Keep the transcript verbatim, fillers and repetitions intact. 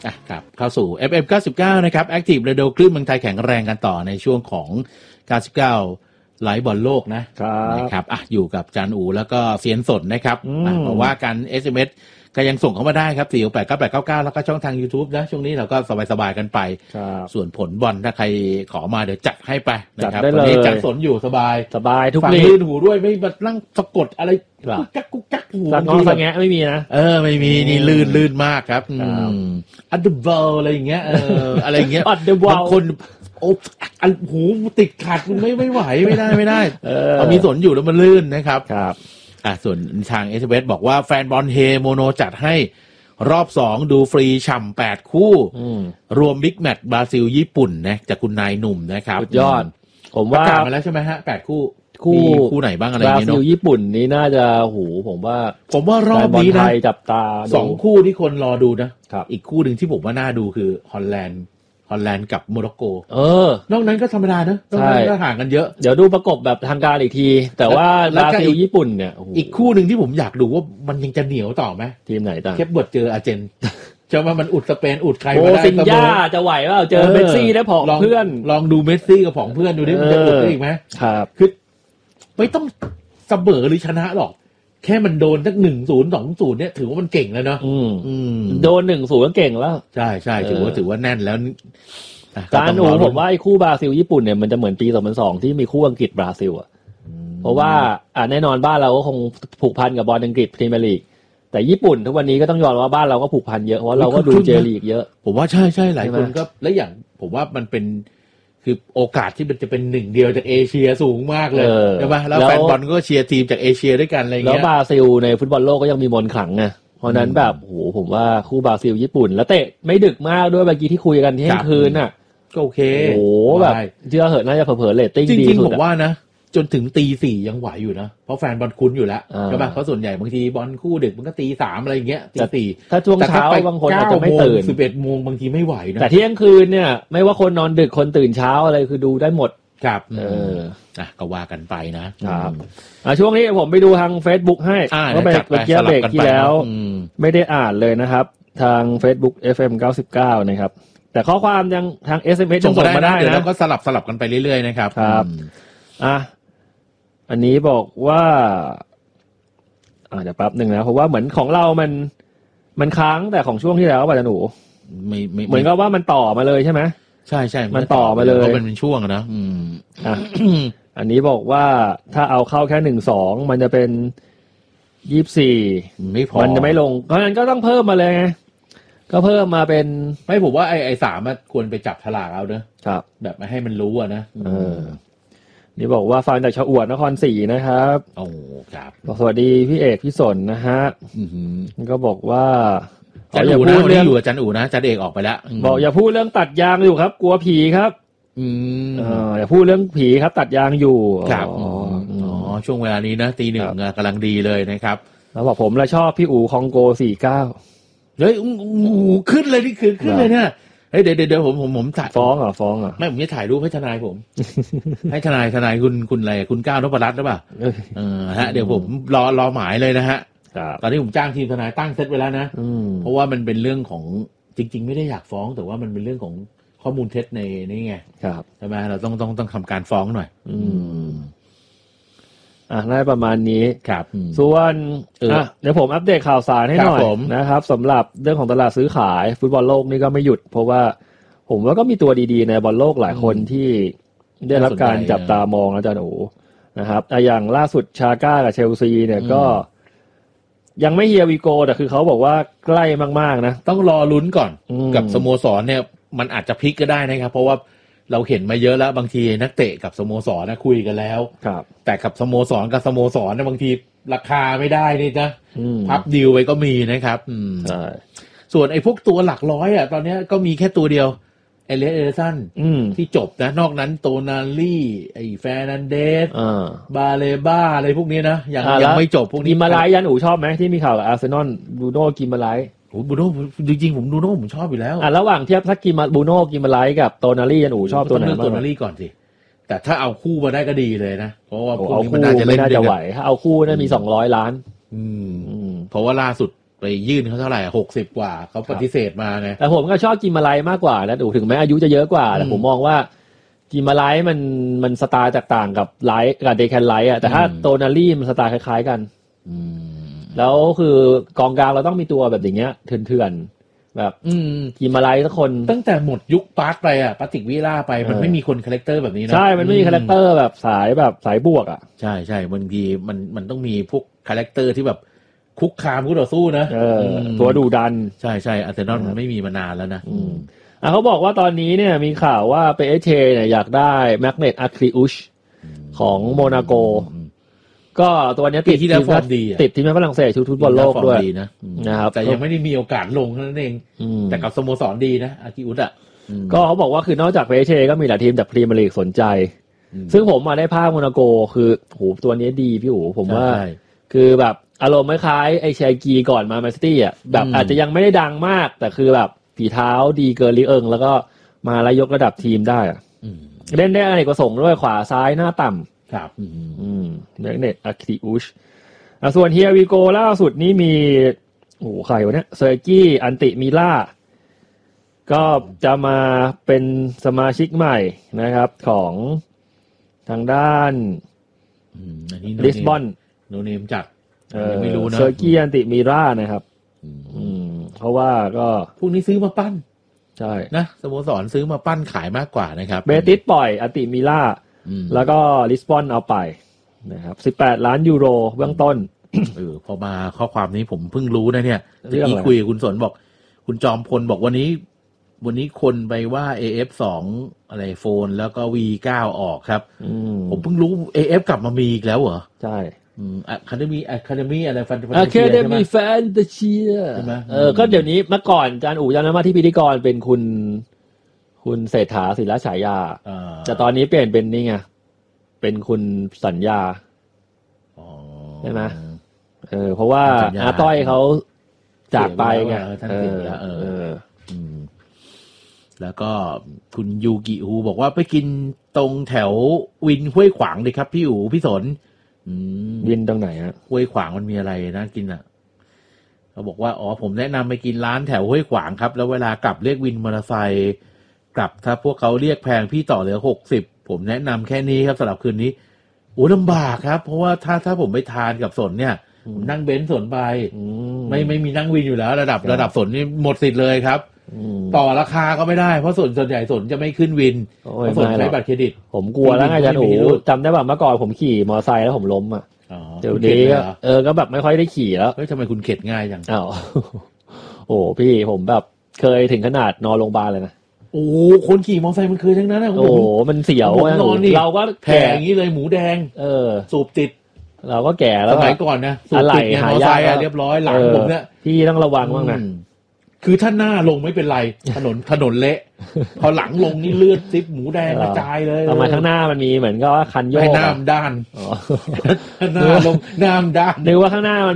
อ่ะครับเข้าสู่ เอฟ เอ็ม เก้าสิบเก้านะครับ Active Radio คลื่นเมืองไทยแข็งแรงกันต่อในช่วงของเก้าสิบเก้าไลฟ์บอลโลกนะครับนะครับอ่ะอยู่กับจานอูแล้วก็เสียนสดนะครับอ่ะมาว่ากัน เอส เอ็ม เอส ก็ยังส่งเข้ามาได้ครับสี่ หก แปด เก้า แปด เก้า เก้าแล้วก็ช่องทาง YouTube นะช่วงนี้เราก็สบายๆกันไปส่วนผลบอลถ้าใครขอมาเดี๋ยวจัดให้ไปนะครับวันนี้จัดสนอยู่สบายสบายทุกฟังลื่นหูด้วยไม่มานั่งสะกดอะไรกุ๊กกักกุ๊กกักหูสักงอสักแงะไม่มีนะเออไม่มีนี่ลื่นลื่นมากครับอันเดอร์บอลอะไรอย่างเงี้ยเอออะไรอย่างเงี้ยบางคนโอ้อันหูติดขัดไม่ไม่ไหวไม่ได้ไม่ได้เออมีสนอยู่แล้วมันลื่นนะครับครับอ่ะส่วนทาง เอส เอ็ม เอส บอกว่าแฟนบอลเฮโมโนจัดให้รอบสองดูฟรีฉ่ำแปดคู่รวมบิ๊กแมตช์บราซิลญี่ปุ่นนะจากคุณนายหนุ่มนะครับสุดยอดผมว่าประกาศมาแล้วใช่ไหมฮะแปดคู่คู่คู่ไหนบ้างอะไรอย่างเงี้ยบราซิลญี่ปุ่นนี้น่าจะหูผมว่าผมว่ารอบนี้นะจับตาสองคู่ที่คนรอดูนะอีกคู่หนึ่งที่ผมว่าน่าดูคือฮอลแลนด์ฮอลแลนด์กับโมร็อกโกเออนอกนั้นก็ธรรมดานะนอกนั้นก็ห่างกันเยอะเดี๋ยวดูประกบแบบทางการอีกทีแต่ว่าบราซิลญี่ปุ่นเนี่ยอีกคู่หนึ่งที่ผมอยากดูว่ามันยังจะเหนียวต่อไหมทีมไหนต่างเคปเวิร์ดเจออาร์เจนจะมามันอุดสเปนอุดใครมาได้โอ้ซินญ่าจะไหวเปล่าเจอเมสซี่ได้ผองเพื่อนลองดูเมสซี่กับผองเพื่อนดูดิมันจะอุดได้อีกไหมครับคือไม่ต้องเสมอหรือชนะหรอกแค่มันโดนสักหนึ่งศูนย์สองศูนย์เนี่ยถือว่ามันเก่งแล้วเนาะโดนหนึ่งศูนย์ก็เก่งแล้วใช่ใช่ถือว่าถือว่าแน่นแล้วการหนูผมว่าไอ้คู่บราซิลญี่ปุ่นเนี่ยมันจะเหมือนปีสองพันสองที่มีคู่อังกฤษบราซิลอ่ะเพราะว่าอ่าแน่นอนบ้านเราก็คงผูกพันกับบอลอังกฤษพรีเมียร์ลีกแต่ญี่ปุ่นทุกวันนี้ก็ต้องยอมรับว่าบ้านเราก็ผูกพันเยอะเพราะเราก็ดูเจลีกเยอะผมว่าใช่ใช่หลายคนก็และอย่างผมว่ามันเป็นคือโอกาสที่มันจะเป็นหนึ่งเดียวจากเอเชียสูงมากเลยใช่ไหมแล้วแฟนบอลก็เชียร์ทีมจากเอเชียด้วยกันอะไรเงี้ยแล้วบราซิลในฟุตบอลโลกก็ยังมีมนต์ขลังไงเพราะนั้นแบบโหผมว่าคู่บราซิลญี่ปุ่นแล้วเตะไม่ดึกมากด้วยเมื่อกี้ที่คุยกันเที่ยงคืนน่ะก็โอเคโอ้แบบเชื่อเหอะน่าจะเผลอๆเรตติ้งดีสุดจริงๆผมว่านะจนถึงตีสี่ยังไหวอยู่นะเพราะแฟนบอลคุ้นอยู่แล้วใช่ป่ะเพราะส่วนใหญ่บางทีบอลคู่ดึกมันก็ตีสามอะไรอย่างเงี้ยตีสี่ถ้าช่วงเช้าบางคนอาจจะไม่ตื่นสิบเอ็ดโมงบางทีไม่ไหวนะแต่เที่ยงคืนเนี่ยไม่ว่าคนนอนดึกคนตื่นเช้าอะไรคือดูได้หมดครับเอออ่ะก็ว่ากันไปนะครับอ่ะช่วงนี้ผมไปดูทาง Facebook ให้ก็ไปเมื่อกี้เบรกที่แล้วไม่ได้อ่านเลยนะครับทาง Facebook เอฟ เอ็ม เก้าสิบเก้านะครับแต่ข้อความยังทาง เอส เอ็ม เอส ส่งมาได้นะแล้วก็สลับสลับกันไปเรื่อยๆนะครับครับอ่ะอันนี้บอกว่าอ่าเดี๋ยวแป๊บนึงนะเพราะว่าเหมือนของเรามันมันค้างแต่ของช่วงที่แล้วป่ะจ๊ะหนูไม่ไม่เหมือนกับว่ามันต่อมาเลยใช่ไหมใช่ใช่มันต่อมาเลยเพราะมันเป็นช่วงนะอืมอ่ะ อันนี้บอกว่าถ้าเอาเข้าแค่หนึ่งสองมันจะเป็นยี่สิบสี่ไม่พอมันจะไม่ลงเพราะฉะนั้นก็ต้องเพิ่มมาเลยไงก็เพิ่มมาเป็นไม่ผมว่าไอ้ไอ้สามมันควรไปจับฉลากเอาเนอะครับแบบไม่ให้มันรู้อ่ะนะเออนี่บอกว่าฟังจากชาวอวดนครศรีนะครับโอ้ครับสวัสดีพี่เอกพี่สนนะฮะก็บอกว่าจันอูนะวันนี้อยู่กับจันอูนะจันเอกออกไปแล้วบอกอย่าพูดเรื่องตัดยางอยู่ครับกลัวผีครับอืมเอออย่าพูดเรื่องผีครับตัดยางอยู่ครับอ๋ออ๋อช่วงเวลานี้นะตีหนึ่งกำลังดีเลยนะครับแล้วบอกผมละชอบพี่อูคองโกสี่เก้าเฮ้ยขึ้นเลยนี่คือขึ้นเลยเนี่ยเฮ้ยเดี๋ยวเดี๋ยวผมผมผมถ่ายฟ้องเหรอฟ้องเหรอไม่ผมจะถ่ายรูปให้ทนายผม ให้ทนายทนายคุณคุณอะไรคุณก้าวนพรัตน์หรือเปล่าเออฮะเดี๋ยวผมรอรอหมายเลยนะฮะตอนนี้ผมจ้างทีมทนายตั้งเซตไว้แล้วนะเพราะว่ามันเป็นเรื่องของจริงๆไม่ได้อยากฟ้องแต่ว่ามันเป็นเรื่องของข้อมูลเท็จในนี่ไงใช่ไหมเราต้องต้องต้องทำการฟ้องหน่อยอืมอ่ะได้ประมาณนี้ครับส่วนอ่ะเดี๋ยวผมอัปเดตข่าวสารให้หน่อยนะครับสำหรับเรื่องของตลาดซื้อขายฟุตบอลโลกนี่ก็ไม่หยุดเพราะว่าผมว่าก็มีตัวดีๆในบอลโลกหลายคนที่ได้รับการจับตามองอาจารย์โอนะครับอย่างล่าสุดชาก้ากับเชลซีเนี่ยก็ยังไม่เฮียวีโกแต่คือเขาบอกว่าใกล้มากๆนะต้องรอลุ้นก่อนกับสโมสรเนี่ยมันอาจจะพลิกก็ได้นะครับเพราะว่าเราเห็นมาเยอะแล้วบางทีนักเตะกับสโมสรนะคุยกันแล้วแต่กับสโมสรกับสโมสรนะบางทีราคาไม่ได้นี่นะพับดีลไว้ก็มีนะครับส่วนไอ้พวกตัวหลักร้อยอ่ะตอนนี้ก็มีแค่ตัวเดียวเอเลียสเอเดอร์สันที่จบนะนอกนั้นโตนาลี่ไอ้แฟร์นันเดสบาเลบ้าอะไรพวกนี้นะยังยังไม่จบพวกนี้กิมมาไลยันอูชอบไหมที่มีข่าวกับอาร์เซนอลบูโน่กิมมาไลโอ้บูโน่จริงๆผมบูโน่ผมชอบอยู่แล้วอ่ะระหว่างเทียบถ้ากิมมาบูโน่กิมมาไลกับโตนาลี่ยันอูชอบตัวไหนโตนาลี่ก่อนสิแต่ถ้าเอาคู่มาได้ก็ดีเลยนะเพราะว่าพวกนี้มันน่าจะเล่นได้ไหวถ้าเอาคู่น่ามีสองร้อยล้านอืมเพราะว่าล่าสุดไปยื่นเขาเท่าไหร่หกสิบกว่าเขาปฏิเสธมาไงแต่ผมก็ชอบกิมมาไลมากกว่านะดูถึงแม้อายุจะเยอะกว่าแต่ผมมองว่ากิมมาไลมันมันสไตล์แตกต่างกับไลท์กับเดแคนไลท์อ่ะแต่ถ้าโตนาลี่มันสไตล์คล้ายๆกันแล้วคือกองกลางเราต้องมีตัวแบบอย่างเงี้ยเถื่อนๆแบบกิมมาไลท์ทุกคนตั้งแต่หมดยุคปาร์ตไปอ่ะปาติกวิล่าไปมันไม่มีคนคาแรคเตอร์แบบนี้นะใช่มันไม่มีคาแรคเตอร์แบบสายแบบสายบวกอ่ะใช่ใช่บางทีมันมันต้องมีพวกคาแรคเตอร์ที่แบบคุกคามคู่ต่อสู้นะตัวดุดันใช่ใช่อาร์เซนอลมันไม่มีมานานแล้วนะอ่ะเขาบอกว่าตอนนี้เนี่ยมีข่าวว่าเปเอเชเนี่ยอยากได้แมกเนตอาคริอุชของโมนาโกก็ตัวนี้ติดที่แล้วฟอร์มดีติดทีมฝรั่งเศสชุดฟุตบอลโลกด้วยนะครับแต่ยังไม่ได้มีโอกาสลงนั่นเองแต่กับสโมสรดีนะอาคริอุชอ่ะก็เขาบอกว่าคือนอกจากเปเอเชก็มีหลายทีมจากพรีเมียร์ลีกสนใจซึ่งผมมาได้ภาคโมนาโกคือโหตัวนี้ดีพี่อู๋ผมว่าคือแบบอารมณ์คล้ายไอเชกีก่อนมาแมนซิตี้อ่ะแบบอาจจะยังไม่ได้ดังมากแต่คือแบบฝีเท้าดีเกินลิเอิงแล้วก็มาแล้วยกระดับทีมได้อ่ะเล่นได้อเนกประสงค์ด้วยขวาซ้ายหน้าต่ำครับอืมแมกเนตอาคริอุชส่วนเฮียวิโกล่าสุดนี้มีโอ้ใครวะเนี่ยเซอร์กี้อันติมิล่าก็จะมาเป็นสมาชิกใหม่นะครับของทางด้านลิสบอนโนเนมจัดไม่รู้นะเซอร์กี้อันติมิล่านะครับอืมเพราะว่าก็พวกนี้ซื้อมาปั้นใช่นะสโมสรซื้อมาปั้นขายมากกว่านะครับเบติสปล่อยอันติมิล่าแล้วก็ลิสบอนเอาไปนะครับสิบแปดล้านยูโรเบื้องต้นเออพอมาข้อความนี้ผมเพิ่งรู้นะเนี่ยเมื่อกี้คุยกับคุณสนบอกคุณจอมพลบอกวันนี้วันนี้คนไปว่า เอ เอฟ สอง อะไรโฟนแล้วก็ วี เก้า ออกครับผมเพิ่งรู้ เอ เอฟ กลับมามีอีกแล้วเหรอใช่อืมอะคาเดมี่อะคาเดมี่อะไรแฟนตาซีอะคาเดมี่แฟนตาซีใช่ไหมเออก็เดี๋ยวนี้เมื่อก่อนอาจารย์อู๋จำได้ไหมที่พิธีกรเป็นคุณคุณเศรษฐาศิลฉายาแต่ตอนนี้เปลี่ยนเป็นนี่ไงเป็นคุณสัญญาใช่ไหมเออเพราะว่าอาต้อยเขาจากไปไงท่านเสียแล้วเออแล้วก็คุณยูกิฮูบอกว่าไปกินตรงแถววินห้วยขวางเลยครับพี่อู๋พี่สนวินตรงไหนฮะห้วยขวางมันมีอะไรน่ากินอ่ะเขาบอกว่าอ๋อผมแนะนำไปกินร้านแถวห้วยขวางครับแล้วเวลากลับเรียกวินมอเตอร์ไซค์กลับถ้าพวกเขาเรียกแพงพี่ต่อเหลือหกสิบผมแนะนำแค่นี้ครับสำหรับคืนนี้โอ้ลำบากครับเพราะว่าถ้าถ้าผมไปทานกับสนเนี่ยผมนั่งเบนซ์สนไปไม่ไม่มีนั่งวินอยู่แล้วระดับระดับสนนี่หมดสิทธิ์เลยครับต่อราคาก็ไม่ได้เพราะส่วนส่วนใหญ่สนจะไม่ขึ้นวินเพราะสนใช้บัตรเครดิตผมกลัวแล้วไงอาจารย์โอ้จำได้ป่ะเมื่อก่อนผมขี่มอเตอร์ไซค์แล้วผมล้มอ่ะเดี๋ยวนี้เออก็แบบไม่ค่อยได้ขี่แล้วเฮ้ยทำไมคุณเข็ดง่ายจังอ้าวโอ้พี่ผมแบบเคยถึงขนาดนอนโรงพยาบาลเลยนะโอ้คนขี่มอเตอร์ไซค์มันเคยทั้งนั้นนะโอ้มันเสียวเราก็แก่อย่างนี้เลยหมูแดงเออสูบติดเราก็แก่แล้วสมัยก่อนนะสูบติดเนี่ยมอเตอร์ไซค์เรียบร้อยหลังผมเนี่ยพี่ต้องระวังบ้างนะคือถ้าหน้าลงไม่เป็นไรถนนถนนเละพอหลังลงนี่เลือดซิบหมูแดงกระจายเลยทำไมข้างหน้ามันมีเหมือนก็ว่าคันโยกให้น้ำด้านหน้าลงน้ำด้านนึกว่าข้างหน้ามัน